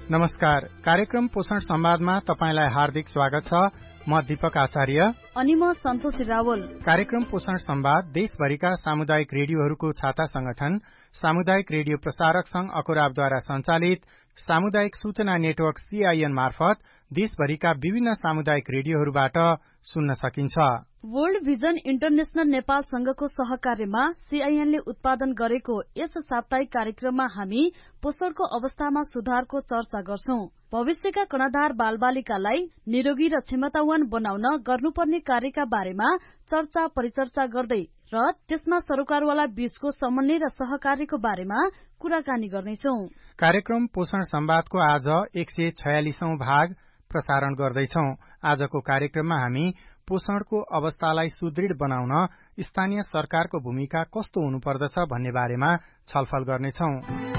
नमस्कार। कार्यक्रम पोषण संवादमा तपाईंलाई हार्दिक स्वागत छ। म दीपक आचार्य अनि म सन्तोषी रावल। कार्यक्रम पोषण संवाद देशभरिका सामुदायिक रेडियोहरूको छाता संगठन सामुदायिक रेडियो प्रसारक संघ अकुराबद्वारा संचालित सामुदायिक सूचना नेटवर्क CIN मार्फत देशभरिका विभिन्न सामुदायिक रेडियोहरूबाट सुन्न सकिन्छ। वर्ल्ड भिजन इन्टरनेशनल नेपाल संघको सहकार्यमा CIN ले उत्पादन गरेको यस साप्ताहिक कार्यक्रममा हामी पोषणको अवस्थामा सुधारको चर्चा गर्छौं। भविष्यका कर्णधार बालबालिकालाई निरोगी र क्षमतावान बनाउन गर्नुपर्ने कार्यका बारेमा चर्चा परिचर्चा गर्दै र त्यसमा सरोकारवाला बीचको समन्वय र सहकार्यको बारेमा कुराकानी गर्नेछौं। कार्यक्रम पोषण संवादको आज 146औं भाग प्रसारण गर्दैछौं। आजको कार्यक्रममा हामी पोषणको अवस्थालाई सुदृढ बनाउन स्थानीय सरकारको भूमिका कस्तो हुनुपर्दछ भन्ने बारेमा छलफल गर्नेछौं।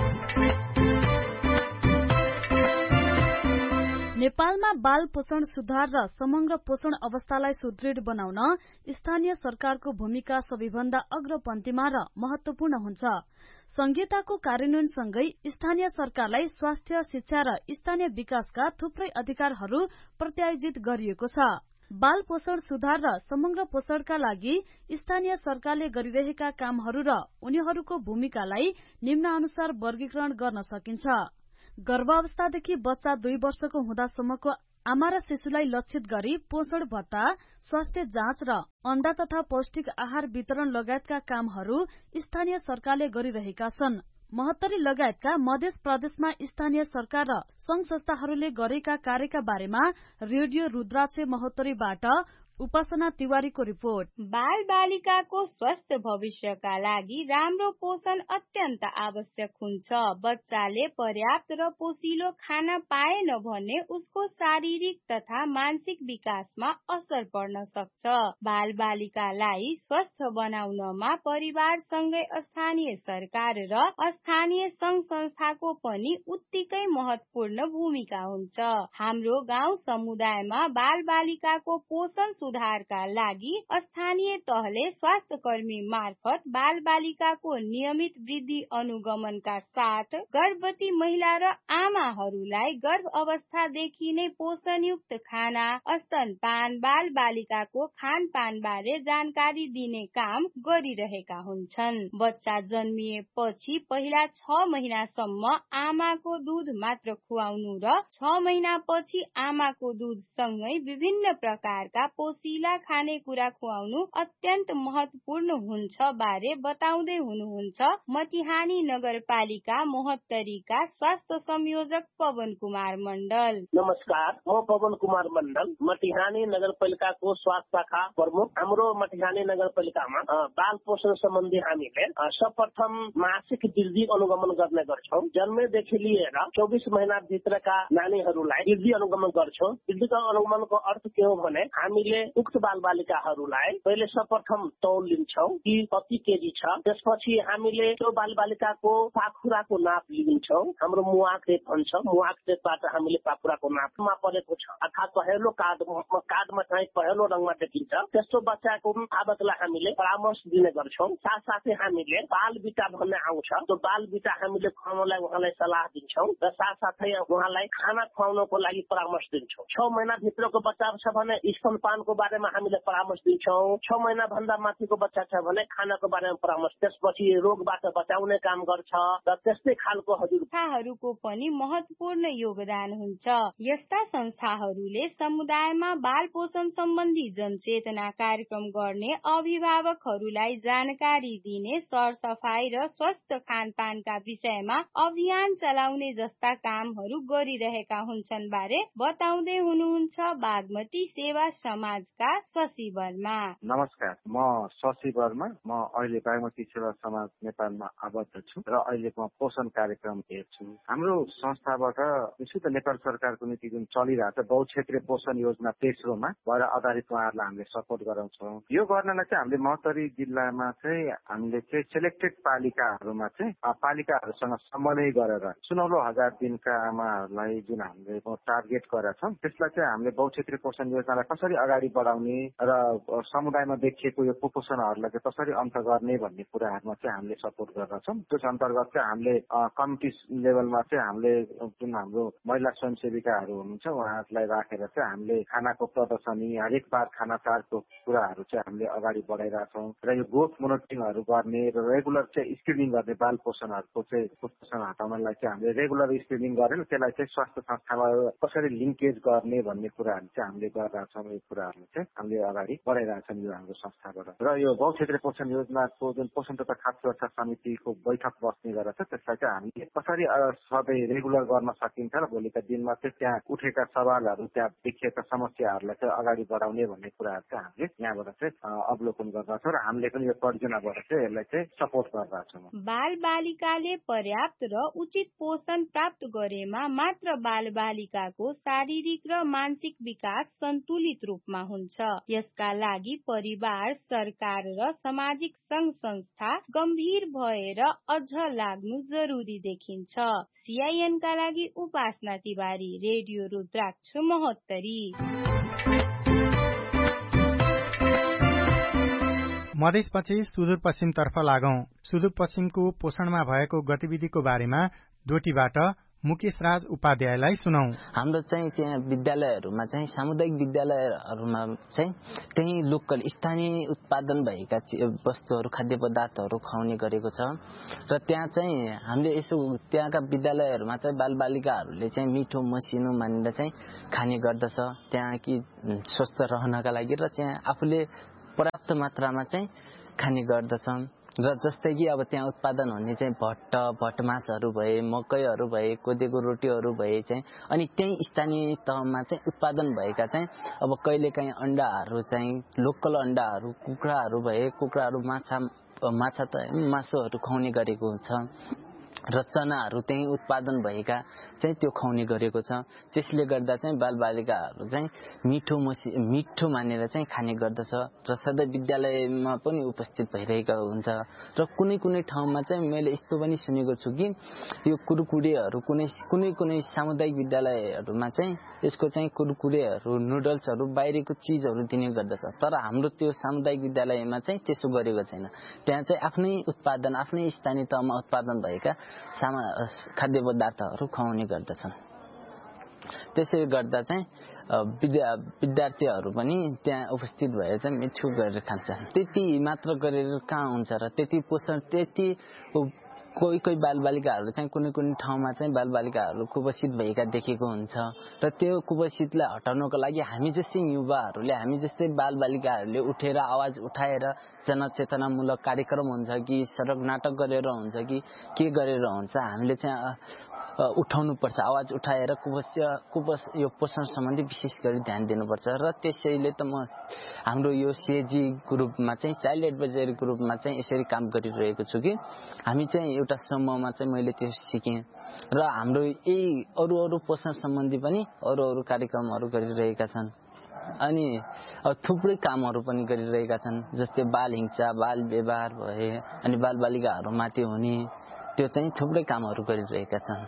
नेपालमा बाल पोषण सुधार र समग्र पोषण अवस्थालाई सुदृढ बनाउन स्थानीय सरकारको भूमिका सबैभन्दा अग्रपन्थीमा र महत्वपूर्ण हुन्छ। संहिताको कार्यान्वयनसँगै स्थानीय सरकारलाई स्वास्थ्य, शिक्षा र स्थानीय विकासका थुप्रै अधिकारहरू प्रत्यायोजित गरिएको छ। बाल पोषण सुधार र समग्र पोषणका लागि स्थानीय सरकारले गरिरहेका कामहरू र उनीहरूको भूमिकालाई निम्नानुसार वर्गीकरण गर्न सकिन्छ। गर्भावस्थादेखि बच्चा 2 वर्षको हुँदासम्मको आमा र शिशुलाई लक्षित गरी पोषण भत्ता, स्वास्थ्य जाँच र अण्डा तथा पौष्टिक आहार वितरण लगायतका कामहरू स्थानीय सरकारले गरिरहेका छन्। महोत्तरी लगायतका मध्य प्रदेशमा स्थानीय सरकार र संघ संस्थाहरूले गरेका कार्यका बारेमा रेडियो रुद्राक्ष महोत्तरीबाट उपासना तिवारीको रिपोर्ट। बाल बालिकाको स्वस्थ भविष्यका लागि राम्रो पोषण अत्यन्त आवश्यक हुन्छ। बच्चाले पर्याप्त र पोषिलो खाना पाएन भने उसको शारीरिक तथा मानसिक विकासमा असर पर्न सक्छ। बाल बालिकालाई स्वस्थ बनाउनमा परिवारसँगै स्थानीय सरकार र स्थानीय संघ संस्थाको पनि उत्तिकै महत्वपूर्ण भूमिका हुन्छ। हाम्रो गाउँ समुदायमा बाल बालिकाको पोषण सुधारका लागि स्थानीय तहले स्वास्थ्य कर्मी मार्फत बाल बालिकाको नियमित वृद्धि अनुगमनका साथ गर्भवती महिला र आमाहरूलाई गर्भ अवस्थादेखि नै पोषणयुक्त खाना, स्तनपान, बाल बालिकाको खानपान बारे जानकारी दिने काम गरिरहेका हुन्छन्। बच्चा जन्मिएपछि पहिला 6 महिनासम्म आमाको दूध मात्र खुवाउनु र 6 महिनापछि आमाको दूध सँगै विभिन्न प्रकारका पोषिला खानेकुरा खुवाउनु अत्यन्त महत्वपूर्ण हुन्छ बारे बताउँदै हुनुहुन्छ मटिहानी नगरपालिका महोत्तरीका स्वास्थ्य संयोजक पवन कुमार मण्डल। नमस्कार, म पवन कुमार मण्डल, मटिहानी नगरपालिकाको स्वास्थ्य शाखा प्रमुख। हाम्रो मटिहानी नगरपालिकामा बाल पोषण सम्बन्धी हामीले सर्वप्रथम मासिक वृद्धि अनुगमन गर्ने गर्छौं। जन्मेदेखि लिएर 24 महिना भित्रका नानीहरूलाई वृद्धि अनुगमन गर्छौं। वृद्धिको अनुगमनको अर्थ के हो भने हामीले उक्त बाल बालिकाहरूलाई पहिले सर्वप्रथम तौल लिन्छौं कि कति केजी छ। त्यसपछि हामीले त्यो बाल बालिकाको पाखुराको नाप लिन्छौं। हाम्रो मुआक टेप भन्छ, मुआक टेपबाट हामीले पाखुराको नापमा परेको छ अर्थात् पहेँलो कार्डमा चाहिँ पहेँलो रङमा देखिन्छ। त्यस्तो बच्चाको बाबतलाई हामीले परामर्श दिने गर्छौं। साथसाथै हामीले बाल बिटा भन्ने आउँछ, त्यो बाल बिटा हामीले खुवाउनलाई उहाँलाई सल्लाह दिन्छौं र साथसाथै उहाँलाई खाना खुवाउनको लागि परामर्श दिन्छौं। 6 महिना भित्रको बच्चा छ भने स्तनपानको बारेमा हामीले परामर्श दिन्छौं। 6 महिना भन्दा माथिको बच्चा छ भने खानाको बारेमा परामर्श, त्यसपछि रोगबाट बचाउने काम गर्छ र त्यस्तै खालको संस्थाहरूको पनि महत्वपूर्ण योगदान हुन्छ। यस्ता संस्थाहरूले समुदायमा बाल पोषण सम्बन्धी जनचेतना कार्यक्रम गर्ने, अभिभावकहरूलाई जानकारी दिने, सरसफाई र स्वस्थ खानपानका विषयमा अभियान चलाउने जस्ता कामहरू गरिरहेका हुन्छन् बारे बताउँदै हुनुहुन्छ बागमती सेवा समाजका शशि वर्मा। नमस्कार, म शशि वर्मा। म अहिले बागमती सेवा समाज नेपालमा आबद्ध छु र अहिले म पोषण कार्यक्रम हेर्छु। हाम्रो संस्थाबाट विशुद्ध नेपाल सरकारको नीति जुन चलिरहेको छ बहुक्षेत्रीय पोषण योजना तेस्रोमा भएर आधारित उहाँहरूलाई हामीले सपोर्ट गराउँछौँ। यो गर्नलाई चाहिँ हामीले महोत्तरी जिल्लामा चाहिँ हामीले चाहिँ सेलेक्टेड पालिकाहरूमा चाहिँ पालिकाहरूसँग समन्वय गरेर 16,000 दिनका आमाहरूलाई जुन हामीले टार्गेट गरेका छौँ त्यसलाई चाहिँ हामीले बहुक्षेत्रीय पोषण योजनालाई कसरी अगाडि अगाडि बढाउने र समुदायमा देखिएको यो कुपोषणहरूलाई चाहिँ कसरी अन्त गर्ने भन्ने कुराहरूमा चाहिँ हामीले सपोर्ट गर्दछौँ। त्यस अन्तर्गत चाहिँ हामीले कमिटी लेभलमा चाहिँ हामीले जुन हाम्रो महिला स्वयंसेविकाहरू हुनुहुन्छ उहाँहरूलाई राखेर चाहिँ हामीले खानाको प्रदर्शनी हरेक बार खाना चाडको कुराहरू चाहिँ हामीले अगाडि बढाइरहेछौँ र यो ग्रोथ मोनिटरिङहरू गर्ने र रेगुलर चाहिँ स्क्रिनिङ गर्ने बाल पोषणहरूको चाहिँ कुपोषण हटाउनलाई चाहिँ हामीले रेगुलर स्क्रिनिङ गरेर त्यसलाई चाहिँ स्वास्थ्य संस्थामा कसरी लिङ्केज गर्ने भन्ने कुराहरू चाहिँ हामीले गरिरहेछौँ। यो कुराहरू चाहिँ हामीले अगाडि बढाइरहेछौँ यो हाम्रो संस्थाबाट। र यो बहुक्षेत्रीय पोषण योजनाको जुन पोषण तथा खाद्य सुरक्षा समितिको बैठक बस्ने गरेर त्यसलाई चाहिँ हामीले कसरी सधैँ रेगुलर गर्न सकिन्छ र भोलिका दिनमा चाहिँ त्यहाँ उठेका सवालहरू त्यहाँ देखिएका समस्याहरूलाई चाहिँ अगाडि बढाउने भन्ने कुराहरू चाहिँ हामीले यहाँबाट चाहिँ अवलोकन गर्दछौँ र हामीले पनि यो परियोजनाबाट चाहिँ यसलाई चाहिँ सपोर्ट गरिरहेछौँ। बाल बालिकाले पर्याप्त र उचित पोषण प्राप्त गरेमा मात्र बाल बालिकाको शारीरिक र मानसिक विकास सन्तुलित रूपमा हुन्छ। यसका लागि परिवार, सरकार र सामाजिक संघ संस्था गम्भीर भएर अझ लाग्नु जरुरी देखिन्छ। CIN का लागि उपासना तिवारी, रेडियो रुद्राक्ष, महोत्तरी। मधेसपछि सुदूरपश्चिमतर्फ लागौं। सुदूरपश्चिमको पोषणमा भएको गतिविधिको बारेमा डोटीबाट मुकेश राज उपाध्यायलाई सुनौ। हाम्रो चाहिँ त्यहाँ विद्यालयहरूमा चाहिँ सामुदायिक विद्यालयहरूमा चाहिँ त्यही लोकल स्थानीय उत्पादन भएका वस्तुहरू, खाद्य पदार्थहरू खुवाउने गरेको छ र त्यहाँ चाहिँ हामीले यसो त्यहाँका विद्यालयहरूमा चाहिँ बालबालिकाहरूले चाहिँ मिठो मसिनो मानेर चाहिँ खाने गर्दछ त्यहाँ कि स्वस्थ रहनका लागि र त्यहाँ आफूले पर्याप्त मात्रामा चाहिँ खाने गर्दछन्। र जस्तै कि अब त्यहाँ उत्पादन हुने चाहिँ भटमासहरू भए, मकैहरू भए, कोदोको रोटीहरू भए चाहिँ अनि त्यही स्थानीय तहमा चाहिँ उत्पादन भएका चाहिँ अब कहिलेकाहीँ अन्डाहरू चाहिँ लोकल अन्डाहरू, कुखुराहरू भए, कुखुराहरू माछा त मासुहरू खुवाउने गरेको हुन्छ र चनाहरू त्यही उत्पादन भएका चाहिँ त्यो खुवाउने गरेको छ। त्यसले गर्दा चाहिँ बालबालिकाहरू चाहिँ मिठो मानेर चाहिँ खाने गर्दछ र सधैँ विद्यालयमा पनि उपस्थित भइरहेका हुन्छ। र कुनै कुनै ठाउँमा चाहिँ मैले यस्तो पनि सुनेको छु कि यो कुरकुरेहरू कुनै सामुदायिक विद्यालयहरूमा चाहिँ यसको चाहिँ कुरकुरेहरू, नुडल्सहरू, बाहिरको चिजहरू दिने गर्दछ। तर हाम्रो त्यो सामुदायिक विद्यालयमा चाहिँ त्यसो गरेको छैन। त्यहाँ चाहिँ आफ्नै उत्पादन, आफ्नै स्थानीय तहमा उत्पादन भएका खाद्य पदार्थहरू खुवाउने गर्दछन्। त्यसैले गर्दा चाहिँ विद्यार्थीहरू पनि त्यहाँ उपस्थित भएर चाहिँ मिठो गरेर खान्छन्। त्यति मात्र गरेर कहाँ हुन्छ र त्यति पोषण त्यति कोही बालबालिकाहरू चाहिँ कुनै ठाउँमा चाहिँ बालबालिकाहरू कुपोषित भएका देखेको हुन्छ र त्यो कुपोषितलाई हटाउनको लागि हामी जस्तै युवाहरूले, हामी जस्तै बालबालिकाहरूले उठेर आवाज उठाएर जनचेतनामूलक कार्यक्रम हुन्छ कि सडक नाटक गरेर हुन्छ कि के गरेर हुन्छ, हामीले चाहिँ उठाउनुपर्छ, आवाज उठाएर यो पोषण सम्बन्धी विशेष गरी ध्यान दिनुपर्छ। र त्यसैले त म हाम्रो यो CAG ग्रुपमा चाहिँ चाइल्ड एडभाइजरी ग्रुपमा चाहिँ यसरी काम गरिरहेको छु कि हामी चाहिँ एउटा समूहमा चाहिँ मैले त्यो सिकेँ र हाम्रो यही अरू पोषण सम्बन्धी पनि अरू कार्यक्रमहरू गरिरहेका छन् अनि थुप्रै कामहरू पनि गरिरहेका छन्। जस्तै बाल हिंसा, बाल व्यवहार भए अनि बालबालिकाहरू माथि हुने त्यो चाहिँ थुप्रै कामहरू गरिरहेका छन्।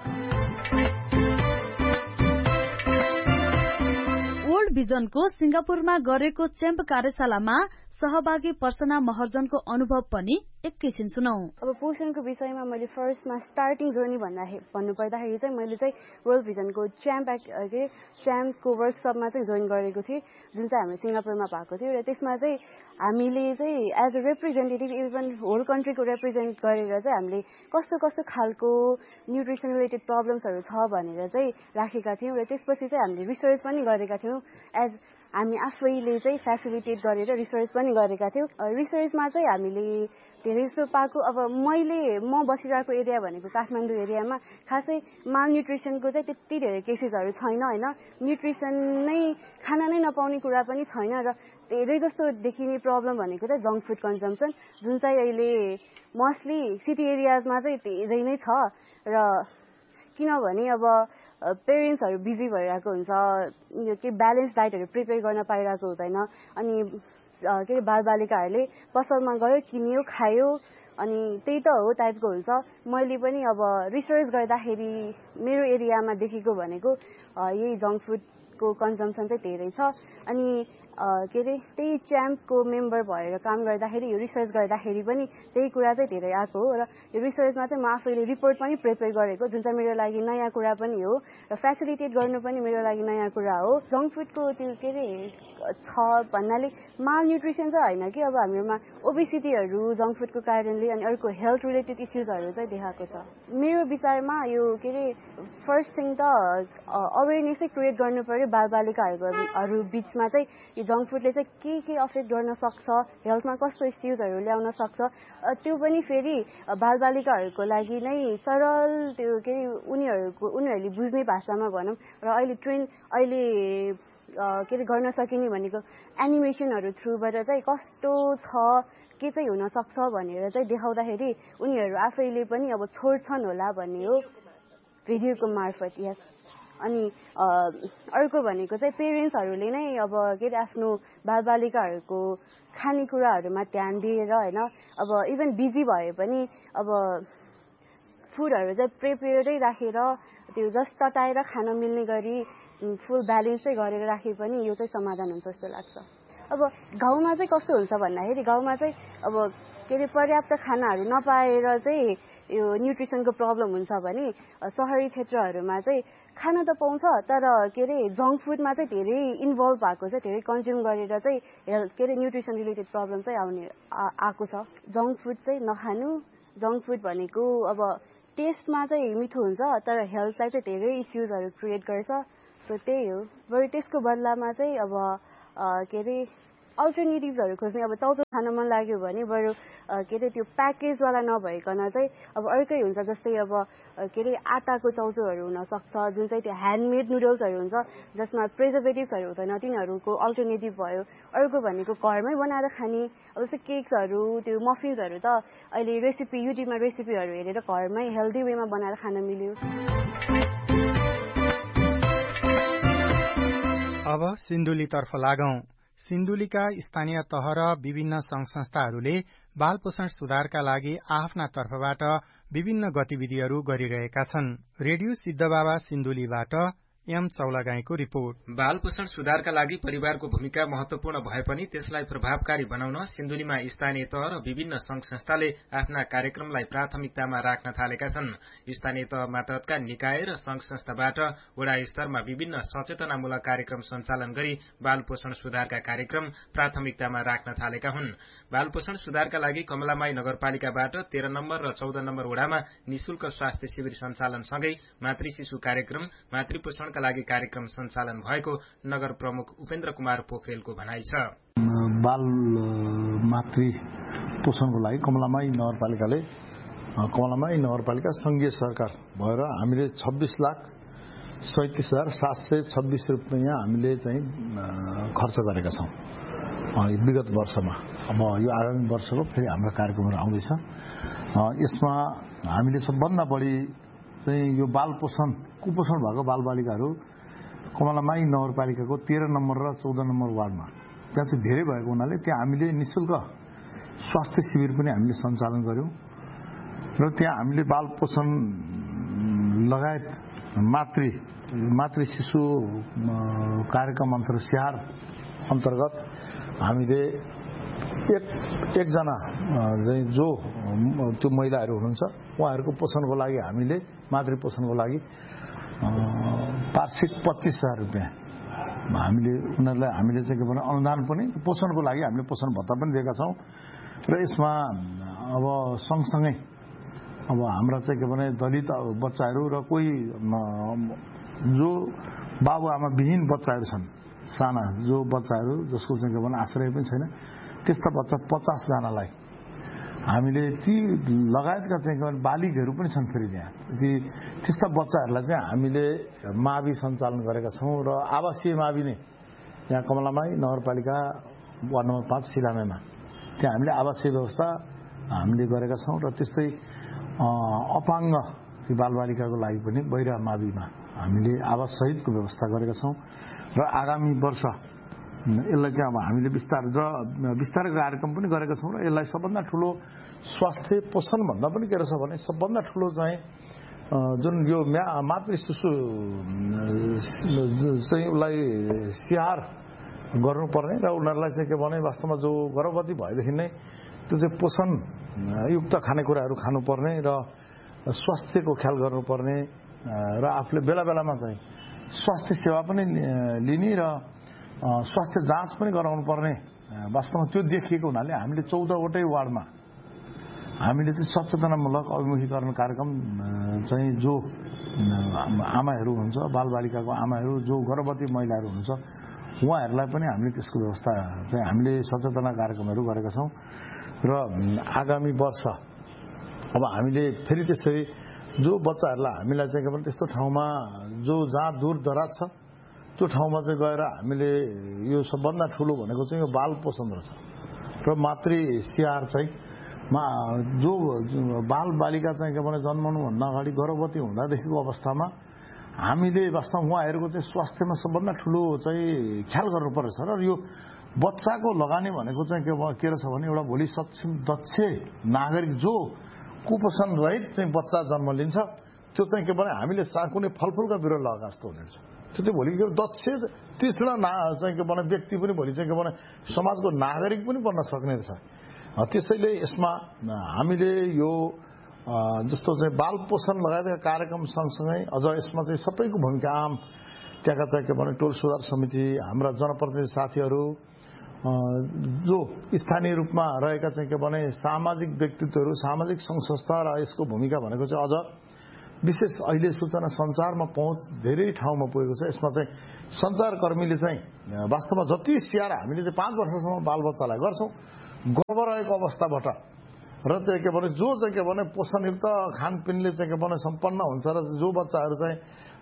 वर्ल्ड भिजनको सिंगापुरमा गरेको च्याम्प कार्यशालामा सहभागी पर्सना महर्जनको अनुभव पनि एकैछिन सुनौ। अब पोषणको विषयमा मैले फर्स्टमा स्टार्टिङ जर्नी भन्नुपर्दाखेरि चाहिँ मैले चाहिँ वर्ल्ड भिजनको च्याम्पको वर्कसपमा चाहिँ जोइन गरेको थिएँ, जुन चाहिँ हाम्रो सिङ्गापुरमा भएको थियो। र त्यसमा चाहिँ हामीले चाहिँ as a representative even whole कन्ट्रीको represent गरेर चाहिँ हामीले कस्तो खालको न्युट्रिसन रिलेटेड प्रब्लम्सहरू छ भनेर चाहिँ राखेका थियौँ। र त्यसपछि चाहिँ हामीले रिसर्च पनि गरेका थियौँ, एज हामी आफैले चाहिँ फेसिलिटेट गरेर रिसर्च पनि गरेका थियौँ। रिसर्चमा चाहिँ हामीले धेरै जस्तो पाएको, अब म बसिरहेको एरिया भनेको काठमाडौँ एरियामा खासै मालन्युट्रिसनको चाहिँ त्यति धेरै केसेसहरू छैन होइन, न्युट्रिसन नै खाना नै नपाउने कुरा पनि छैन। र धेरै जस्तो देखिने प्रब्लम भनेको चाहिँ जङ्क फुड कन्जम्सन, जुन चाहिँ अहिले मोस्टली सिटी एरियाजमा चाहिँ धेरै नै छ। र किनभने अब पेरेन्ट्सहरू बिजी भइरहेको हुन्छ, के ब्यालेन्स डाइटहरू प्रिपेयर गर्न पाइरहेको हुँदैन, अनि के अरे बालबालिकाहरूले पसलमा गयो, किन्यो, खायो, अनि त्यही त हो टाइपको हुन्छ। मैले पनि अब रिसर्च गर्दाखेरि मेरो एरियामा देखेको भनेको यही जङ्क फुडको कन्जम्सन चाहिँ धेरै छ। अनि के अरे त्यही च्याम्पको मेम्बर भएर काम गर्दाखेरि यो रिसर्च गर्दाखेरि पनि त्यही कुरा चाहिँ धेरै आएको हो र यो रिसर्चमा चाहिँ म आफैले रिपोर्ट पनि प्रिपेयर गरेको जुन चाहिँ मेरो लागि नयाँ कुरा पनि हो र फेसिलिटेट गर्नु पनि मेरो लागि नयाँ कुरा हो। जङ्क फुडको त्यो के अरे छ भन्नाले माल न्युट्रिसन चाहिँ होइन कि अब हाम्रोमा ओबेसिटीहरू जङ्क फुडको कारणले अनि अर्को हेल्थ रिलेटेड इस्युजहरू चाहिँ देखाएको छ। मेरो विचारमा यो के अरे फर्स्ट थिङ त अवेरनेसै क्रिएट गर्नु पर्यो बालबालिकाहरू बिचमा चाहिँ यो जङ्क फुडले चाहिँ के अफेक्ट गर्न सक्छ, हेल्थमा कस्तो इस्युजहरू ल्याउन सक्छ, त्यो पनि फेरि बालबालिकाहरूको लागि नै सरल त्यो के अरे उनीहरूले बुझ्ने भाषामा भनौँ र अहिले के अरे गर्न सकिने भनेको एनिमेसनहरू थ्रुबाट चाहिँ कस्तो छ के चाहिँ हुन सक्छ भनेर चाहिँ देखाउँदाखेरि उनीहरू आफैले पनि अब छोड्छन् होला भन्ने हो भिडियोको मार्फत। यस अनि अर्को भनेको चाहिँ पेरेन्ट्सहरूले नै अब के अरे आफ्नो बालबालिकाहरूको खानेकुराहरूमा ध्यान दिएर होइन अब इभन बिजी भए पनि अब फुडहरू चाहिँ प्रिपेयर्डै राखेर त्यो जस्ट तताएर खान मिल्ने गरी फुल ब्यालेन्स चाहिँ गरेर राखे पनि यो चाहिँ समाधान हुन्छ जस्तो लाग्छ। अब गाउँमा चाहिँ कस्तो हुन्छ भन्दाखेरि गाउँमा चाहिँ अब के अरे पर्याप्त खानाहरू नपाएर चाहिँ यो न्युट्रिसनको प्रब्लम हुन्छ भने सहरी क्षेत्रहरूमा चाहिँ खाना त पाउँछ तर के अरे जङ्क फुडमा चाहिँ धेरै इन्भल्भ भएको छ, धेरै कन्ज्युम गरेर चाहिँ हेल्थ के अरे न्युट्रिसन रिलेटेड प्रब्लम चाहिँ आएको छ। जङ्क फुड चाहिँ नखानु, जङ्क फुड भनेको अब टेस्टमा चाहिँ मिठो हुन्छ तर हेल्थलाई चाहिँ धेरै इस्युजहरू क्रिएट गर्छ। सो त्यही हो, बरु त्यसको बदलामा चाहिँ अब के अरे अल्टरनेटिभ्सहरू खोज्ने। अब चाउचाउ खान मन लाग्यो भने बरु के अरे त्यो प्याकेजवाला नभइकन चाहिँ अब अर्कै हुन्छ, जस्तै अब के अरे आटाको चाउचाउहरू हुनसक्छ जुन चाहिँ त्यो ह्यान्डमेड नुडल्सहरू हुन्छ जसमा प्रिजर्भेटिभ्सहरू हुँदैन, तिनीहरूको अल्टरनेटिभ भयो। अर्को भनेको घरमै बनाएर खाने, अब जस्तै केक्सहरू त्यो मफिन्सहरू त अहिले युट्युबमा रेसिपीहरू हेरेर घरमै हेल्दी वेमा बनाएर खान मिल्यो। अब सिन्धुलीतर्फ लागौं। सिन्धुलीका स्थानीय तह र विभिन्न संघ संस्थाहरूले बाल पोषण सुधारका लागि आफ्ना तर्फबाट विभिन्न गतिविधिहरू गरिरहेका छन्। Radio Siddhababa सिन्धुलीबाट am चौलागाईको report. बाल पोषण सुधारका लागि परिवारको भूमिका महत्वपूर्ण भए पनि त्यसलाई प्रभावकारी बनाउन सिन्धुलीमा स्थानीय तह र विभिन्न संघ संस्थाले आफ्ना कार्यक्रमलाई प्राथमिकतामा राख्न थालेका छन्। स्थानीय तह मातहतका निकाय र संघ संस्थाबाट वडा स्तरमा विभिन्न सचेतनामूलक कार्यक्रम सञ्चालन गरी बाल पोषण सुधारका कार्यक्रम प्राथमिकतामा राख्न थालेका हुन्। बाल पोषण सुधारका लागि कमलामाई नगरपालिकाबाट 13 नम्बर र 14 नम्बर वडामा निशुल्क स्वास्थ्य शिविर सञ्चालन सँगै मातृ शिशु कार्यक्रम, मातृ पोषणका लागि कार्यक्रम सञ्चालन भएको नगर प्रमुख उपेन्द्र कुमार पोखरेलको भनाइ छ। बाल मातृ पोषणको लागि कमलामाई नगरपालिका संघीय सरकार भएर हामीले 26,37,726 रुपियाँ हामीले चाहिँ खर्च गरेका छौँ विगत वर्षमा। अब यो आगामी वर्षको फेरि हाम्रो कार्यक्रमहरू आउँदैछ। यसमा हामीले सबभन्दा बढी चाहिँ यो बाल पोषण कुपोषण भएको बालबालिकाहरू कमलामाई नगरपालिकाको 13 नम्बर र 14 नम्बर वार्डमा त्यहाँ चाहिँ धेरै भएको हुनाले त्यहाँ हामीले निःशुल्क स्वास्थ्य शिविर पनि हामीले सञ्चालन गर्यौं र त्यहाँ हामीले बाल पोषण लगायत मातृ शिशु कार्यक्रम अन्तर्गत हामीले एकजना जो त्यो महिलाहरू हुनुहुन्छ उहाँहरूको पोषणको लागि हामीले मातृ पोषणको लागि वार्षिक 25,000 रुपियाँ हामीले उनीहरूलाई हामीले चाहिँ के भने अनुदान पनि पोषणको लागि हामीले पोषण भत्ता पनि दिएका छौँ र यसमा अब सँगसँगै अब हाम्रा चाहिँ के भने दलित बच्चाहरू र कोही जो बाबुआमा विहीन बच्चाहरू छन्, साना जो बच्चाहरू जसको चाहिँ के भने आश्रय पनि छैन, त्यस्ता बच्चा 50 जनालाई हामीले ती लगायतका चाहिँ बालिगहरू पनि छन् फेरि त्यहाँ त्यस्ता बच्चाहरूलाई चाहिँ हामीले मावि सञ्चालन गरेका छौँ र आवासीय मावि नै यहाँ कमलामाई नगरपालिका वार्ड नम्बर 5 सिलामेमा त्यहाँ हामीले आवासीय व्यवस्था हामीले गरेका छौँ र त्यस्तै अपाङ्ग बालबालिकाको लागि पनि बहिरा माविमा हामीले आवास सहितको व्यवस्था गरेका छौँ र आगामी वर्ष यसलाई चाहिँ अब हामीले विस्तार कार्यक्रम पनि गरेका छौँ र यसलाई सबभन्दा ठुलो स्वास्थ्य पोषण भन्दा पनि के रहेछ भने सबभन्दा ठुलो चाहिँ जुन यो मातृ शिशु चाहिँ उसलाई स्याहार गर्नुपर्ने र उनीहरूलाई चाहिँ के भने वास्तवमा जो गर्भवती भएदेखि नै त्यो चाहिँ पोषण युक्त खानेकुराहरू खानुपर्ने र स्वास्थ्यको ख्याल गर्नुपर्ने र आफूले बेला बेलामा चाहिँ स्वास्थ्य सेवा पनि लिने र स्वास्थ्य जाँच पनि गराउनु पर्ने वास्तवमा त्यो देखिएको हुनाले हामीले 14वटै वार्डमा हामीले चाहिँ सचेतनामूलक अभिमुखीकरण कार्यक्रम चाहिँ जो आमाहरू हुन्छ बालबालिकाको आमाहरू जो गर्भवती महिलाहरू हुन्छ उहाँहरूलाई पनि हामीले त्यसको व्यवस्था चाहिँ हामीले सचेतना कार्यक्रमहरू गरेका छौँ र आगामी वर्ष अब हामीले फेरि त्यसरी जो बच्चाहरूलाई हामीलाई चाहिँ के भने त्यस्तो ठाउँमा जो जहाँ दूर दराज छ त्यो ठाउँमा चाहिँ गएर हामीले यो सबभन्दा ठुलो भनेको चाहिँ यो बाल पोषण रहेछ र मातृ स्याहार चाहिँ जो बाल बालिका चाहिँ के भने जन्मनुभन्दा अगाडि गर्भवती हुँदादेखिको अवस्थामा हामीले वास्तवमा उहाँहरूको चाहिँ स्वास्थ्यमा सबभन्दा ठुलो चाहिँ ख्याल गर्नुपर्छ र यो बच्चाको लगानी भनेको चाहिँ के रहेछ भने एउटा भोलि सक्षम दक्ष नागरिक जो कुपोषण रहित चाहिँ बच्चा जन्म लिन्छ त्यो चाहिँ के भने हामीले कुनै फलफुलका बिरुवा लगाएको जस्तो हुने रहेछ त्यो चाहिँ भोलि दक्ष तीक्ष्ण चाहिँ के भने व्यक्ति पनि भोलि चाहिँ के भने समाजको नागरिक पनि बन्न सक्ने रहेछ त्यसैले यसमा हामीले यो जस्तो चाहिँ बाल पोषण लगायतका कार्यक्रम सँगसँगै अझ यसमा चाहिँ सबैको भूमिका आम त्यहाँका चाहिँ के भने टोल सुधार समिति हाम्रा जनप्रतिनिधि साथीहरू जो स्थानीय रूपमा रहेका चाहिँ के भने सामाजिक व्यक्तित्वहरू सामाजिक सङ्घ संस्था र यसको भूमिका भनेको चाहिँ अझ विशेष अहिले सूचना सञ्चारमा पहुँच धेरै ठाउँमा पुगेको छ यसमा चाहिँ सञ्चारकर्मीले चाहिँ वास्तवमा जति स्याहार हामीले चाहिँ 5 वर्षसम्म बालबच्चालाई गर्छौँ गर्भ रहेको अवस्थाबाट र चाहिँ के भने जो चाहिँ के भने पोषणयुक्त खानपिनले चाहिँ के भने सम्पन्न हुन्छ र जो बच्चाहरू चाहिँ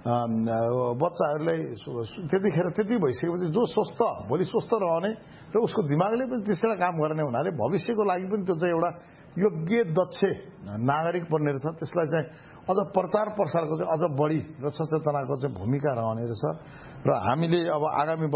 बच्चाहरूलाई त्यतिखेर त्यति भइसकेपछि जो स्वस्थ भोलि स्वस्थ रहने र उसको दिमागले पनि त्यसरी काम गर्ने हुनाले भविष्यको लागि पनि त्यो चाहिँ एउटा योग्य दक्ष नागरिक बन्ने रहेछ त्यसलाई चाहिँ अझ प्रचार प्रसारको चाहिँ अझ बढी र सचेतनाको चाहिँ भूमिका रहने रहेछ र हामीले अब आगामी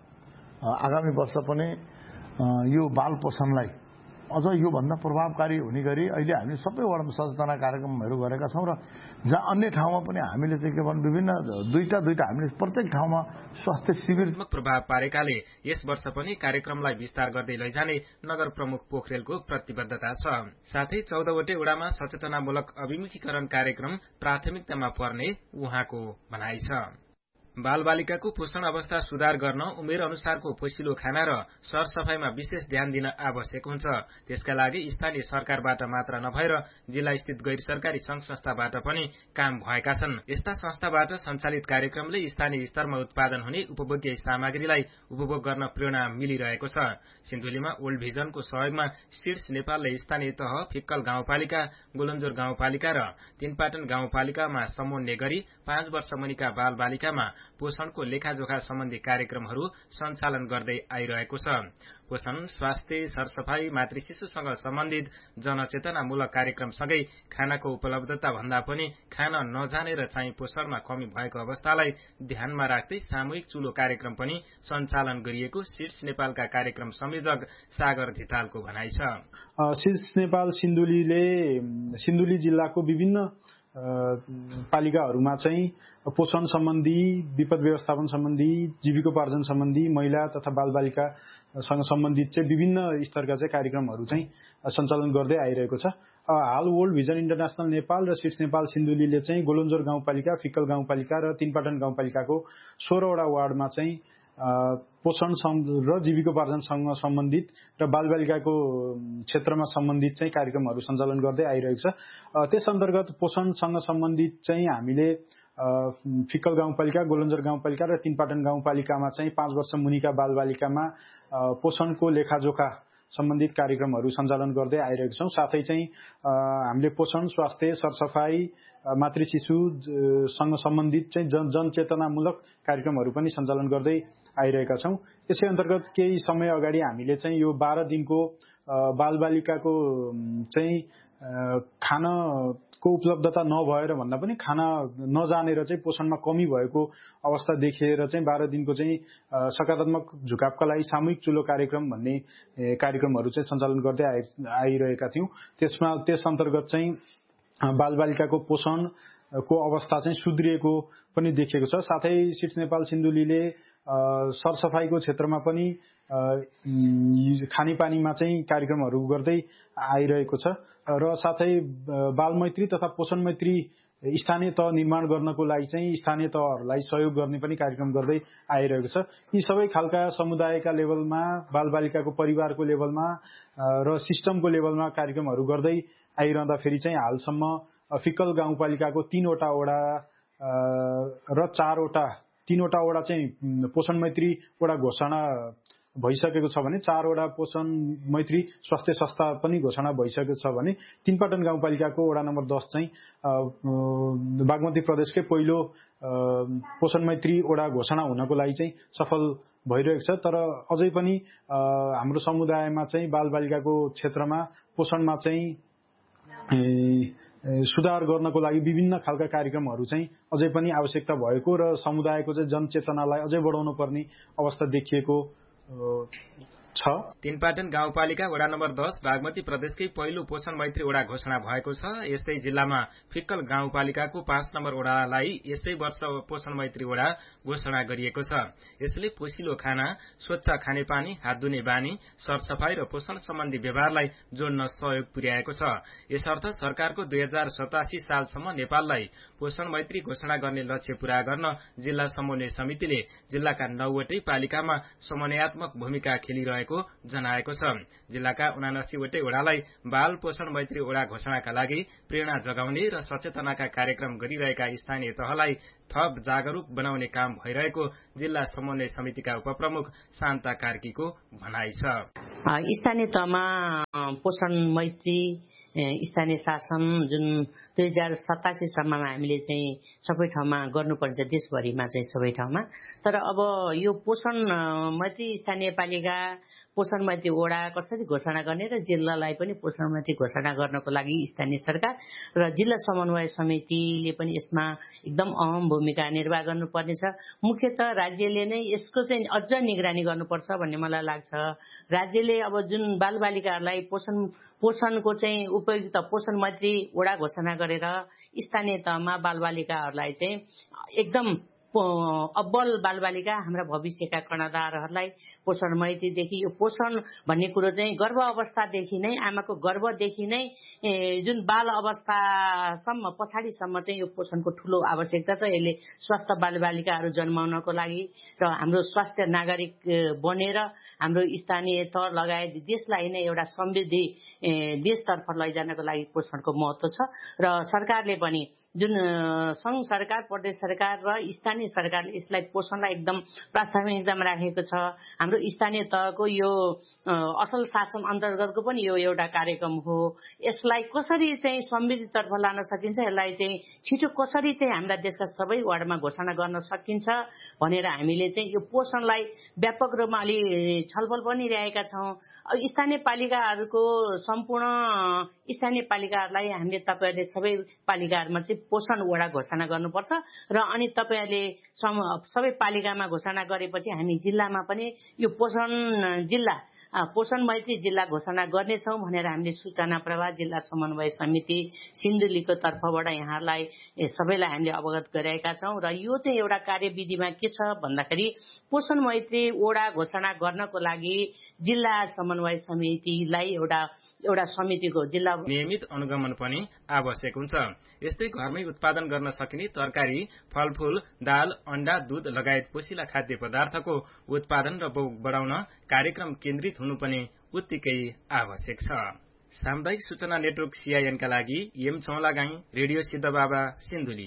वर्ष पनि यो बाल पोषणलाई अझ योभन्दा प्रभावकारी हुने गरी अहिले हामीले सबै वडामा सचेतना कार्यक्रमहरू गरेका छौँ र जहाँ अन्य ठाउँमा पनि हामीले चाहिँ के भन्नु विभिन्न दुईटा हामीले प्रत्येक ठाउँमा स्वास्थ्य शिविर प्रभाव पारेकाले यस वर्ष पनि कार्यक्रमलाई विस्तार गर्दै लैजाने नगर प्रमुख पोखरेलको प्रतिबद्धता छ। साथै 14वटै वडामा सचेतनामूलक अभिमुखीकरण कार्यक्रम प्राथमिकतामा पर्ने उहाँको भनाइ छ। बालबालिकाको पोषण अवस्था सुधार गर्न उमेर अनुसारको पोषिलो खाना र सरसफाईमा विशेष ध्यान दिन आवश्यक हुन्छ। त्यसका लागि स्थानीय सरकारबाट मात्र नभएर जिल्ला स्थित गैर सरकारी संघ संस्थाबाट पनि काम भएका छन्। यस्ता संस्थाबाट सञ्चालित कार्यक्रमले स्थानीय स्तरमा उत्पादन हुने उपभोग्य सामग्रीलाई उपभोग गर्न प्रेरणा मिलिरहेको छ। सिन्धुलीमा ओल्ड भिजनको सहयोगमा सिड्स नेपालले स्थानीय तह फिक्कल गाउँपालिका गोलन्जोर गाउँपालिका र तीनपाटन गाउँपालिकामा समन्वय गरी 5 वर्ष मुनिका बालबालिकामा पोषणको लेखाजोखा सम्बन्धी कार्यक्रमहरू सञ्चालन गर्दै आइरहेको छ। पोषण स्वास्थ्य सरसफाई मातृशिशुसँग सम्बन्धित जनचेतनामूलक कार्यक्रमसँगै खानाको उपलब्धता भन्दा पनि खान नजानेर चाहिँ पोषणमा कमी भएको अवस्थालाई ध्यानमा राख्दै सामूहिक चुलो कार्यक्रम पनि सञ्चालन गरिएको सिड्स नेपालका कार्यक्रम संयोजक सागर धितालको भनाइ छ। सिड्स नेपाल सिन्धुली जिल्लाको विभिन्न पालिकाहरूमा चाहिँ पोषण सम्बन्धी विपद व्यवस्थापन सम्बन्धी जीविकोपार्जन सम्बन्धी महिला तथा बालबालिकासँग सम्बन्धित चाहिँ विभिन्न स्तरका चाहिँ कार्यक्रमहरू चाहिँ सञ्चालन गर्दै आइरहेको छ। हाल वर्ल्ड भिजन इन्टरनेशनल नेपाल र सिड्स नेपाल सिन्धुलीले चाहिँ गोलन्जोर गाउँपालिका फिक्कल गाउँपालिका र तीनपाटन गाउँपालिकाको 16वटा वार्डमा चाहिँ पोषण र जीविकोपार्जनसँग सम्बन्धित र बालबालिकाको क्षेत्रमा सम्बन्धित चाहिँ कार्यक्रमहरू सञ्चालन गर्दै आइरहेको छ। त्यस अन्तर्गत पोषणसँग सम्बन्धित चाहिँ हामीले फिक्कल गाउँपालिका गोलन्जोर गाउँपालिका र तीनपाटन गाउँपालिकामा चाहिँ 5 वर्ष मुनिका बालबालिकामा पोषणको लेखाजोखा सम्बन्धित कार्यक्रमहरू सञ्चालन गर्दै आइरहेको छौँ। साथै चाहिँ हामीले पोषण स्वास्थ्य सरसफाई मातृशिशुसँग सम्बन्धित चाहिँ जनचेतनामूलक कार्यक्रमहरू पनि सञ्चालन गर्दै आइरहेका छौँ। यसै अन्तर्गत केही समय अगाडि हामीले चाहिँ यो 12 दिनको बालबालिकाको चाहिँ खानाको उपलब्धता नभएर भन्दा पनि खाना नजानेर चाहिँ पोषणमा कमी भएको अवस्था देखेर चाहिँ 12 दिनको चाहिँ सकारात्मक झुकावका लागि सामूहिक चुलो कार्यक्रम भन्ने कार्यक्रमहरू चाहिँ सञ्चालन गर्दै आइरहेका थियौँ। त्यस अन्तर्गत चाहिँ बालबालिकाको पोषण को अवस्था चाहिँ सुध्रिएको पनि देखिएको छ। साथै सिट्स नेपाल सिन्धुलीले सरसफाईको क्षेत्रमा पनि खानेपानीमा चाहिँ कार्यक्रमहरू गर्दै आइरहेको छ र साथै बालमैत्री तथा पोषण मैत्री स्थानीय तह निर्माण गर्नको लागि चाहिँ स्थानीय तहहरूलाई सहयोग गर्ने पनि कार्यक्रम गर्दै आइरहेको छ। यी सबै खालका समुदायका लेभलमा, बालबालिकाको परिवारको लेभलमा र सिस्टमको लेभलमा कार्यक्रमहरू गर्दै आइरहँदाखेरि चाहिँ हालसम्म फिक्कल गाउँपालिकाको 3वटा वडा र 3वटा वडा चाहिँ पोषण मैत्री वडा घोषणा भइसकेको छ भने 4वटा पोषण मैत्री स्वास्थ्य संस्था पनि घोषणा भइसकेको छ भने तीनपाटन गाउँपालिकाको वडा नम्बर 10 चाहिँ बागमती प्रदेशकै पहिलो पोषण मैत्री वडा घोषणा हुनको लागि चाहिँ सफल भइरहेको छ। तर अझै पनि हाम्रो समुदायमा चाहिँ बालबालिकाको क्षेत्रमा पोषणमा चाहिँ सुधार गर्नको लागि विभिन्न खालका कार्यक्रमहरू चाहिँ अझै पनि आवश्यकता भएको र समुदायको चाहिँ जनचेतनालाई अझै बढाउनु पर्ने अवस्था देखिएको छ। तीनपाटन गाउँपालिका वडा नम्बर 10 बागमती प्रदेशकै पहिलो पोषण मैत्री वडा घोषणा भएको छ। यस्तै जिल्लामा फिक्कल गाउँपालिकाको 5 नम्बर वडालाई यस्तै वर्ष पोषण मैत्री वडा घोषणा गरिएको छ। यसले पोषिलो खाना, स्वच्छ खानेपानी, हात धुने बानी, सरसफाई र पोषण सम्बन्धी व्यवहारलाई जोड्न सहयोग पुर्याएको छ। यसर्थ सरकारको 2087 सालसम्म नेपाललाई पोषण मैत्री घोषणा गर्ने लक्ष्य पूरा गर्न जिल्ला समन्वय समितिले जिल्लाका 9वटै पालिकामा समन्वयात्मक भूमिका खेलिरहेको जनाएको छ। जिल्लाका 79वटै वडालाई बाल पोषण मैत्री वडा घोषणाका लागि प्रेरणा जगाउने र सचेतनाका कार्यक्रम गरिरहेका स्थानीय तहलाई थप जागरूक बनाउने काम भइरहेको जिल्ला समन्वय समितिका उपप्रमुख शान्ता कार्कीको भनाइ छ। स्थानीय तहमा पोषण मैत्री स्थानीय शासन जुन 2087 सम्ममा हामीले चाहिँ सबै ठाउँमा गर्नुपर्छ, देशभरिमा चाहिँ सबै ठाउँमा। तर अब यो पोषण मैत्री स्थानीय पालिका, पोषण मैत्री वडा कसरी घोषणा गर्ने र जिल्लालाई पनि पोषण मैत्री घोषणा गर्नको लागि स्थानीय सरकार र जिल्ला समन्वय समितिले पनि यसमा एकदम अहम भूमिका निर्वाह गर्नुपर्नेछ। मुख्यतः राज्यले नै यसको चाहिँ अझ निगरानी गर्नुपर्छ भन्ने मलाई लाग्छ। राज्यले अब जुन बालबालिकाहरूलाई पोषणको चाहिँ उपयुक्त पोषण मैत्री वडा घोषणा गरेर स्थानीय तहमा बालबालिकाहरूलाई चाहिँ एकदम अब्बल बालबालिका हाम्रा भविष्यका कर्णधारहरूलाई पोषण मैत्रीदेखि यो पोषण भन्ने कुरो चाहिँ गर्भ अवस्थादेखि नै, आमाको गर्भदेखि नै जुन बाल अवस्थासम्म पछाडिसम्म चाहिँ यो पोषणको ठूलो आवश्यकता छ। यसले स्वस्थ बालबालिकाहरू जन्माउनको लागि र हाम्रो स्वास्थ्य नागरिक बनेर हाम्रो स्थानीय तह लगायत देशलाई नै एउटा समृद्धि देशतर्फ लैजानको लागि पोषणको महत्त्व छ। र सरकारले पनि जुन संघ सरकार, प्रदेश सरकार र स्थानीय सरकारले यसलाई पोषणलाई एकदम प्राथमिकतामा राखेको छ। हाम्रो स्थानीय तहको यो असल शासन अन्तर्गतको पनि यो एउटा कार्यक्रम हो। यसलाई कसरी चाहिँ समृद्धितर्फ लान सकिन्छ, यसलाई चाहिँ छिटो कसरी चाहिँ हाम्रा देशका सबै वार्डमा घोषणा गर्न सकिन्छ भनेर हामीले चाहिँ यो पोषणलाई व्यापक रूपमा अलि छलफल पनि ल्याएका छौँ। स्थानीय पालिकाहरूको सम्पूर्ण स्थानीय पालिकाहरूलाई हामीले तपाईहरूले सबै पालिकाहरूमा चाहिँ पोषण वडा घोषणा गर्नुपर्छ र अनि तपाईहरूले सबै पालिकामा घोषणा गरेपछि हामी जिल्लामा पनि यो पोषण मैत्री जिल्ला घोषणा गर्नेछौँ भनेर हामीले सूचना प्रवाह जिल्ला समन्वय समिति सिन्धुलीको तर्फबाट यहाँलाई सबैलाई हामीले अवगत गराएका छौँ। र यो चाहिँ एउटा कार्यविधिमा के छ भन्दाखेरि पोषण मैत्री वडा घोषणा गर्नको लागि जिल्ला समन्वय समितिलाई एउटा समितिको जिल्ला नियमित अनुगमन पनि आवश्यक हुन्छ। यस्तै घरमै उत्पादन गर्न सकिने तरकारी, फलफूल, दाल, अण्डा, दूध लगायत पोषिला खाद्य पदार्थको उत्पादन र बढाउन कार्यक्रम केन्द्रित हुनु पनि उत्तिकै आवश्यक छ। सामुदायिक सूचना नेटवर्क CIN का लागि एम चौलागाई, रेडियो सिद्धबाबा, सिन्धुली।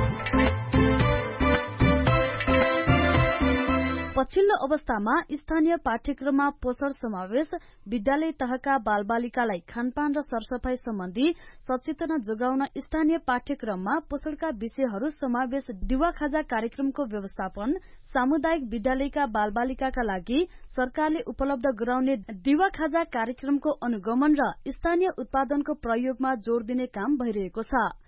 पछिल्लो अवस्थामा स्थानीय पाठ्यक्रममा पोषण समावेश, विद्यालय तहका बालबालिकालाई खानपान र सरसफाई सम्बन्धी सचेतना जोगाउन स्थानीय पाठ्यक्रममा पोषणका विषयहरू समावेश, दिवा खाजा कार्यक्रमको व्यवस्थापन, सामुदायिक विद्यालयका बालबालिकाका लागि सरकारले उपलब्ध गराउने दिवा खाजा कार्यक्रमको अनुगमन र स्थानीय उत्पादनको प्रयोगमा जोड़ दिने काम भइरहेको छ।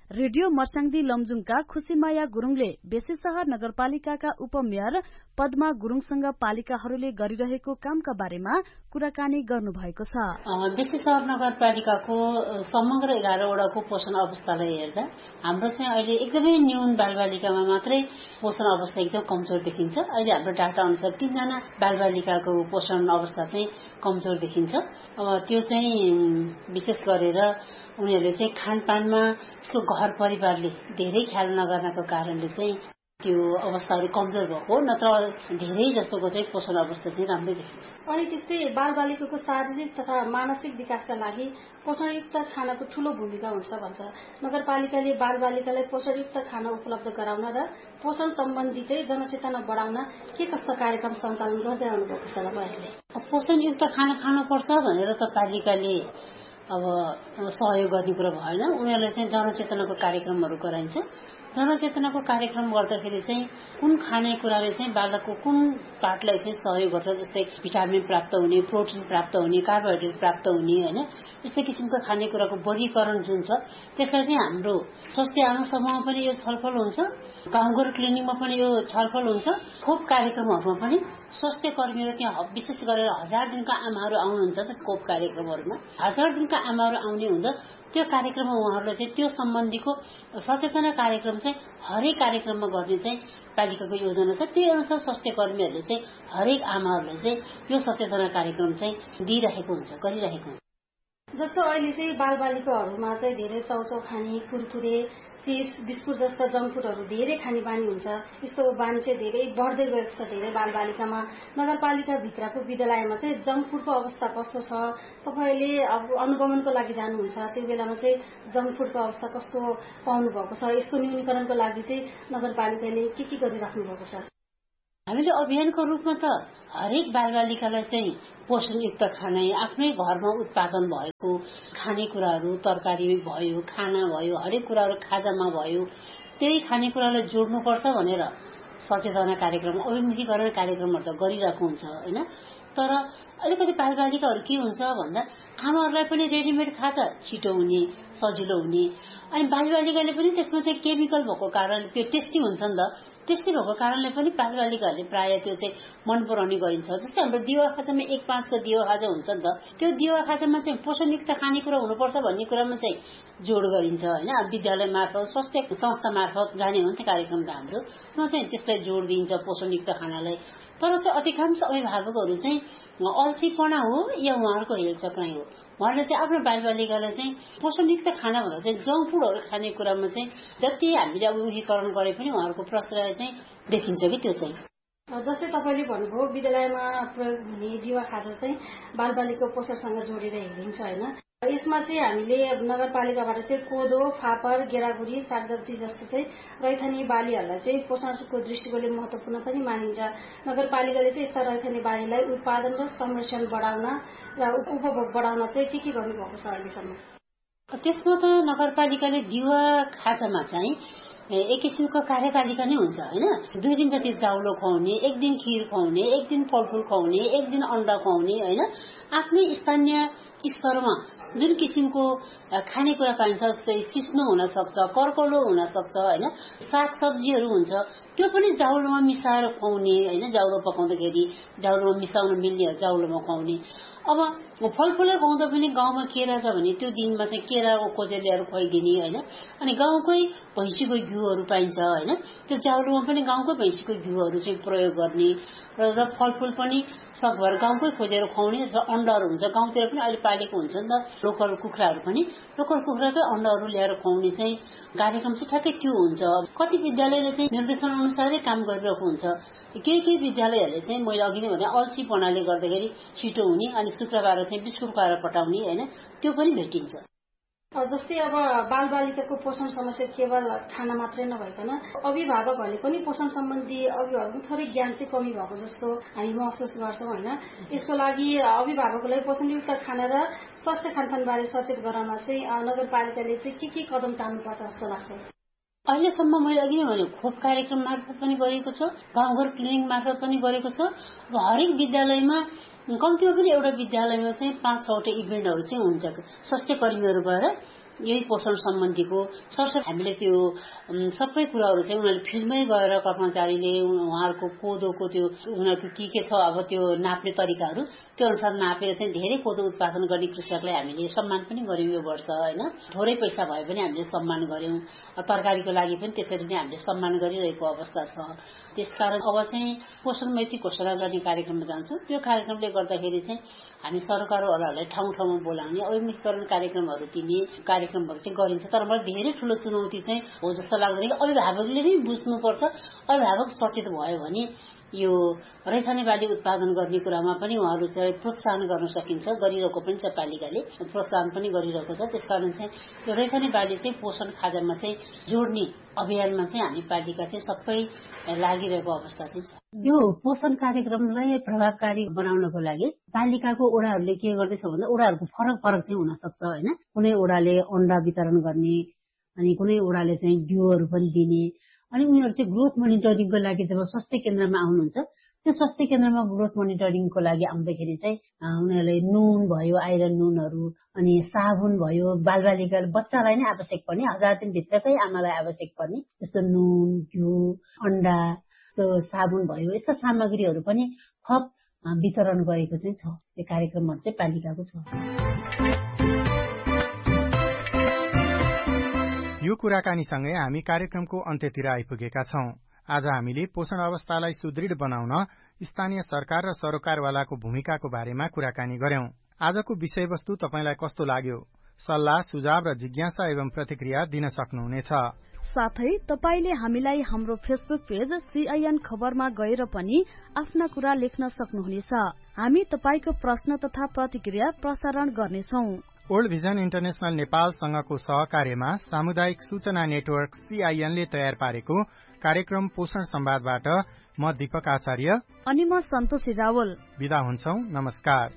रेडियो मर्स्याङदी लमजुङका खुशीमाया गुरुङले बेसीशहर नगरपालिकाका उपमेयर पद्मा गुरुङसँग पालिकाहरूले गरिरहेको कामका बारेमा कुराकानी गर्नु भएको छ। बेसीशहर नगरपालिकाको समग्र 11 वडाको पोषण अवस्थालाई हेर्दा हाम्रो चाहिँ अहिले एकदमै न्यून बालबालिकामा मात्रै पोषण अवस्था एकदम कमजोर देखिन्छ। अहिले हाम्रो डाटा अनुसार 3 जना बालबालिकाको पोषण अवस्था चाहिँ कमजोर देखिन्छ। अब त्यो चाहिँ विशेष गरेर उनीहरूले चाहिँ खानपानमा यसको घर परिवारले धेरै ख्याल नगर्नको कारणले चाहिँ त्यो अवस्थाहरू कमजोर भएको, नत्र धेरै जसोको चाहिँ पोषण अवस्था चाहिँ राम्रै देखिन्छ। अनि त्यस्तै बालबालिकाको शारीरिक तथा मानसिक विकासका लागि पोषणयुक्त खानाको ठूलो भूमिका हुन्छ भन्छ। नगरपालिकाले बालबालिकालाई पोषणयुक्त खाना उपलब्ध गराउन र पोषण सम्बन्धी चाहिँ जनचेतना बढाउन के कस्ता कार्यक्रम सञ्चालन गर्दै आउनुभएको छ तपाईँहरूले? पोषणयुक्त खाना खानुपर्छ भनेर त पालिकाले अब सहयोग गर्ने कुरा भएन। उनीहरूले चाहिँ जनचेतनाको कार्यक्रमहरू गराइन्छ। जनचेतनाको कार्यक्रम गर्दाखेरि चाहिँ कुन खानेकुराले चाहिँ बालकको कुन पार्टलाई चाहिँ सहयोग गर्छ, जस्तै भिटामिन प्राप्त हुने, प्रोटिन प्राप्त हुने, कार्बोहाइड्रेट प्राप्त हुने, हैन, यस्तै किसिमको खानेकुराको वर्गीकरण जुन छ त्यसलाई चाहिँ हाम्रो स्वास्थ्य आमा समूहमा पनि यो छलफल हुन्छ, गाउँघर क्लिनिकमा पनि यो छलफल हुन्छ, खोप कार्यक्रमहरूमा पनि स्वास्थ्य कर्मीहरू त्यहाँ विशेष गरेर 1000 दिनका आमाहरू आउनुहुन्छ त खोप कार्यक्रमहरूमा 1000 दिनका आमाहरू आउने हुँदा त्यो कार्यक्रममा उहाँहरूले चाहिँ त्यो सम्बन्धीको सचेतना कार्यक्रम चाहिँ हरेक कार्यक्रममा गर्ने चाहिँ पालिकाको योजना छ। त्यही अनुसार स्वास्थ्य कर्मीहरूले चाहिँ हरेक आमाहरूलाई चाहिँ यो सचेतना कार्यक्रम चाहिँ दिइरहेको हुन्छ, गरिरहेको हुन्छ। जस्तो अहिले चाहिँ बालबालिकाहरूमा चाहिँ धेरै चाउचाउ खाने, कुरकुरे, चिप्स, बिस्कुट जस्ता जङ्क फुडहरू धेरै खाने बानी हुन्छ। यस्तो बानी चाहिँ धेरै बढ्दै गएको छ धेरै बालबालिकामा। नगरपालिका भित्रको विद्यालयमा चाहिँ जङ्क फुडको अवस्था कस्तो छ? तपाईँले अब अनुगमनको लागि जानुहुन्छ, त्यो बेलामा चाहिँ जङ्क फुडको अवस्था कस्तो पाउनु भएको छ? यसको न्यूनीकरणको लागि चाहिँ नगरपालिकाले के गरिराख्नु भएको छ? हामीले अभियानको रूपमा त हरेक बालबालिकालाई चाहिँ पोषणयुक्त खाना, आफ्नै घरमा उत्पादन भएको खानेकुराहरू, तरकारी भयो, खाना भयो, हरेक कुराहरू खाजामा भयो, त्यही खानेकुरालाई जोड्नुपर्छ भनेर सचेतना कार्यक्रम, अभिमुखीकरण कार्यक्रमहरू त गरिरहेको हुन्छ, हैन। तर अलिकति बालबालिकाहरू के हुन्छ भन्दा आमाहरूलाई पनि रेडिमेड खाजा छिटो हुने, सजिलो हुने, अनि बालबालिकाले पनि त्यसमा चाहिँ केमिकल भएको कारणले त्यो टेस्टी हुन्छ नि त, टेस्टी भएको कारणले पनि बालबालिकाहरूले प्राय त्यो चाहिँ मन पराउने गरिन्छ। जस्तै हाम्रो दिवा खाजामा 1/5 को दिवा खाजा हुन्छ नि त, त्यो दिवा खाजामा चाहिँ पोषणयुक्त खानेकुरा हुनुपर्छ भन्ने कुरामा चाहिँ जोड गरिन्छ, हैन। विद्यालय मार्फत, स्वास्थ्य संस्था मार्फत जाने हो नि त कार्यक्रम त हाम्रो, चाहिँ त्यसलाई जोड दिइन्छ पोषणयुक्त खानालाई। तर चाहिँ अधिकांश अभिभावकहरू चाहिँ अल्छीपना हो या उहाँहरूको हेलचक्राइ हो, उहाँले चाहिँ आफ्नो बालबालिकालाई चाहिँ पोषणयुक्त खाना भन्दा चाहिँ जङ्क फुडहरू खाने कुरामा चाहिँ जति हामीले अभिमुखीकरण गरे पनि उहाँहरूको प्रश्रय चाहिँ देखिन्छ कि त्यो चाहिँ। जस्तै तपाईँले भन्नुभयो विद्यालयमा प्रयोग हुने दिवा खाजा चाहिँ बालबालिकाको पोषणसँग जोडेर हेरिन्छ, होइन। यसमा चाहिँ हामीले नगरपालिकाबाट चाहिँ कोदो, फापर, गेडागुडी, सागसब्जी जस्तो चाहिँ रैथाने बालीहरूलाई चाहिँ पोषणको दृष्टिकोणले महत्वपूर्ण पनि मानिन्छ। नगरपालिकाले चाहिँ यस्ता रैथाने बालीलाई उत्पादन र संरक्षण बढाउन र उपभोग बढाउन चाहिँ के गर्नुभएको छ अहिलेसम्म? त्यसमा त नगरपालिकाले दिवा खाजामा चाहिँ एक किसिमको कार्यतालिका नै हुन्छ, हैन। 2 दिन जति चाउलो खुवाउने, 1 दिन खीर खुवाउने, 1 दिन फलफुल खुवाउने, 1 दिन अण्डा खुवाउने, हैन। आफ्नै स्थानीय स्तरमा जुन किसिमको खानेकुरा पाइन्छ, जस्तै सिस्नो हुन सक्छ, कर्कलो हुन सक्छ, हैन, साग सब्जीहरू हुन्छ, त्यो पनि जाउलोमा मिसाएर खुवाउने, हैन। जाउलो पकाउँदाखेरि जाउलोमा मिसाउन मिल्ने जाउलोमा खुवाउने। अब फलफुलै खुवाउँदा पनि गाउँमा केरा छ भने त्यो दिनमा चाहिँ केराको खोजेर ल्याएर खुवाइदिने, हैन। अनि गाउँकै भैँसीको घिउहरू पाइन्छ, हैन, त्यो जाउलोमा पनि गाउँकै भैँसीको घिउहरू चाहिँ प्रयोग गर्ने र फलफुल पनि सकभर गाउँकै खोजेर खुवाउने। र अण्डाहरू हुन्छ, गाउँतिर पनि अहिले पालेको हुन्छ नि त लोकल कुखुराहरू पनि, लोकल कुखुराकै अण्डाहरू ल्याएर खुवाउने चाहिँ कार्यक्रम चाहिँ ठ्याक्कै त्यो हुन्छ। कति विद्यालयले चाहिँ निर्देशन अनुसारै काम गरिरहेको हुन्छ, केही विद्यालयहरूले चाहिँ मैले अघि नै भने अल्छीपनाले गर्दाखेरि छिटो हुने, अनि शुक्रबार चाहिँ बिस्कुट खुवाएर पठाउने, हैन, त्यो पनि भेटिन्छ। जस्तै अब बालबालिकाको पोषण समस्या केवल खाना मात्रै नभइकन अभिभावकहरूले पनि पोषण सम्बन्धी अभिभावकको थोरै ज्ञान चाहिँ कमी भएको जस्तो हामी महसुस गर्छौं, हैन। यसको लागि अभिभावकलाई पोषणयुक्त खाना र स्वास्थ्य खानपान बारे सचेत गराउन चाहिँ नगरपालिकाले चाहिँ के कदम चाल्नुपर्छ जस्तो लाग्छ? अहिलेसम्म मैले अघि नै भने खोप कार्यक्रम मार्फत पनि गरेको छ, गाउँघर क्लिनिक मार्फत पनि गरेको छ। अब हरेक विद्यालयमा कम्तीमा पनि एउटा विद्यालयमा चाहिँ 5-6 वटा इभेन्टहरू चाहिँ हुन्छ। स्वास्थ्य कर्मीहरू गएर यही पोषण सम्बन्धीको सरसर हामीले त्यो सबै कुराहरू चाहिँ उनीहरूले फिल्डमै गएर कर्मचारीले उहाँहरूको कोदोको त्यो उनीहरूको के छ अब त्यो नाप्ने तरिकाहरू त्यो अनुसार नापेर चाहिँ धेरै कोदो उत्पादन गर्ने कृषकलाई हामीले सम्मान पनि गर्यौं यो वर्ष हैन। थोरै पैसा भए पनि हामीले सम्मान गर्यौं। तरकारीको लागि पनि त्यसरी नै हामीले सम्मान गरिरहेको अवस्था छ। त्यसकारण अब चाहिँ पोषण मैत्री घोषणा गर्ने कार्यक्रममा जान्छौं। त्यो कार्यक्रमले गर्दाखेरि चाहिँ हामी सरकारवालाहरूलाई ठाउँ ठाउँमा बोलाउने अभिमुखीकरण कार्यक्रमहरू दिने कार्यक्रमहरू चाहिँ गरिन्छ। तर मलाई धेरै ठूलो चुनौती चाहिँ हो जस्तो लाग्दैन कि अभिभावकले नै बुझ्नुपर्छ। अभिभावक सचेत भयो भने यो रैथाने बाली उत्पादन गर्ने कुरामा पनि उहाँहरू चाहिँ प्रोत्साहन गर्न सकिन्छ। गरिरहेको पनि छ, पालिकाले प्रोत्साहन पनि गरिरहेको छ। त्यसकारण चाहिँ यो रैथाने बाली चाहिँ पोषण खाजामा चाहिँ जोड्ने अभियानमा चाहिँ हामी पालिका चाहिँ सबै लागिरहेको अवस्था चाहिँ छ। यो पोषण कार्यक्रमलाई प्रभावकारी बनाउनको लागि पालिकाको ओडाहरूले के गर्दैछ भन्दा ओडाहरूको फरक चाहिँ हुन सक्छ हैन। कुनै ओडाले अन्डा वितरण गर्ने अनि कुनै ओडाले चाहिँ बिउहरू पनि दिने अनि उनीहरू चाहिँ ग्रोथ मोनिटरिङको लागि जब स्वास्थ्य केन्द्रमा आउनुहुन्छ त्यो स्वास्थ्य केन्द्रमा ग्रोथ मोनिटरिङको लागि आउँदाखेरि चाहिँ उनीहरूले नुन भयो, आइरन नुनहरू अनि साबुन भयो, बालबालिका बच्चालाई नै आवश्यक पर्ने 1000 दिनभित्रकै आमालाई आवश्यक पर्ने जस्तो नुन, घिउ, अन्डा, साबुन भयो यस्ता सामग्रीहरू पनि थप वितरण गरेको चाहिँ छ। यो कार्यक्रमहरू चाहिँ पालिकाको छ। यो कुराकानीसँगै हामी कार्यक्रमको अन्त्यतिर आइपुगेका छौं। आज हामीले पोषण अवस्थालाई सुदृढ बनाउन स्थानीय सरकार र सरोकारवालाको भूमिकाको बारेमा कुराकानी गर्यौं। आजको विषयवस्तु तपाईलाई कस्तो लाग्यो? सल्लाह, सुझाव र जिज्ञासा एवं प्रतिक्रिया दिन सक्नुहुनेछ। साथै तपाईले हामीलाई हाम्रो फेसबुक पेज CIN खबरमा गएर पनि आफ्ना कुरा लेख्न सक्नुहुनेछ। हामी तपाईको प्रश्न तथा प्रतिक्रिया प्रसारण गर्नेछौं। वर्ल्ड भिजन इन्टरनेशनल नेपालसँगको सहकार्यमा सामुदायिक सूचना नेटवर्क CIN ले तयार पारेको कार्यक्रम पोषण संवादबाट म दीपक आचार्य अनि म सन्तोषी रावल बिदा हुन्छौं। नमस्कार।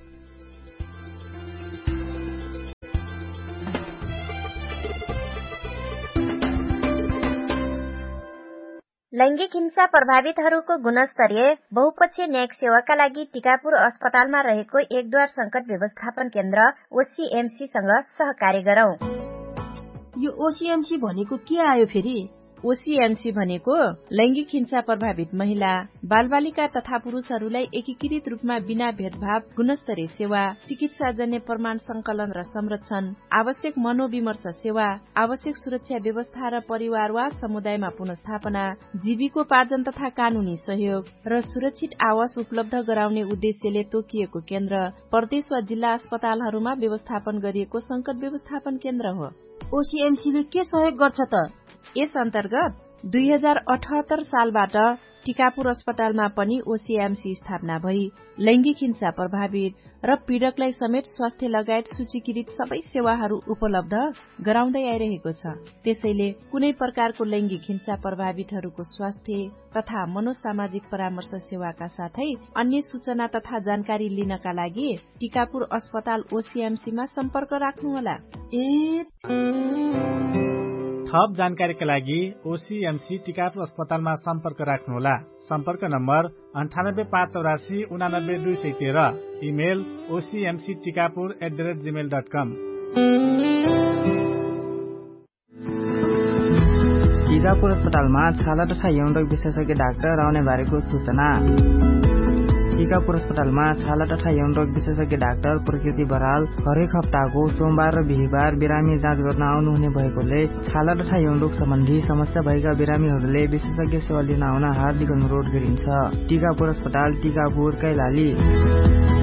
लैंगिक हिंसा प्रभावितहरूको गुणस्तरीय बहुपक्षीय न्यायिक सेवाका लागि टिकापुर अस्पतालमा रहेको एकद्वार संकट व्यवस्थापन केन्द्र OCMC सँग सहकार्य गरौं। यो OCMC भनेको के आयो फेरि? OCMC भनेको लैंगिक हिंसा प्रभावित महिला, बालबालिका तथा पुरुषहरूलाई एकीकृत रूपमा बिना भेदभाव गुणस्तरीय सेवा, चिकित्साजन्य प्रमाण संकलन र संरक्षण, आवश्यक मनोविमर्श सेवा, आवश्यक सुरक्षा व्यवस्था र परिवार वा समुदायमा पुनर्स्थापना, जीविकोपार्जन तथा कानूनी सहयोग र सुरक्षित आवास उपलब्ध गराउने उद्देश्यले तोकिएको केन्द्र प्रदेश वा जिल्ला अस्पतालहरूमा व्यवस्थापन गरिएको संकट व्यवस्थापन केन्द्र हो। OCMC ले के सहयोग गर्छ त? यस अन्तर्गत 2078 सालबाट टिकापुर अस्पतालमा पनि OCMC स्थापना भई लैंगिक हिंसा प्रभावित र पीड़कलाई समेत स्वास्थ्य लगायत सूचीकृत सबै सेवाहरू उपलब्ध गराउँदै आइरहेको छ। त्यसैले कुनै प्रकारको लैंगिक हिंसा प्रभावितहरूको स्वास्थ्य तथा मनोसामाजिक परामर्श सेवाका साथै अन्य सूचना तथा जानकारी लिनका लागि टिकापुर अस्पताल OCMC मा सम्पर्क राख्नुहोला। थप जानकारीका लागि OCMC टिकापुर अस्पतालमा सम्पर्क राख्नुहोला। सम्पर्क नम्बर 98584 89213, इमेल ocmctikapur@gmail.com। टिकापुर अस्पतालमा छाला तथा यौन रोग विशेषज्ञ डाक्टर आउने बारेको सूचना। टिकापुर अस्पतालमा छाला तथा यौन रोग विशेषज्ञ डाक्टर प्रकृति बराल हरेक हप्ताको सोमबार र बिहीबार बिरामी जाँच गर्न आउनुहुने भएकोले छाला तथा यौन रोग सम्बन्धी समस्या भएका बिरामीहरूले विशेषज्ञ सेवा लिन आउन हार्दिक अनुरोध गरिन्छ। टिकापुर अस्पताल, टिकापुर, कैलाली।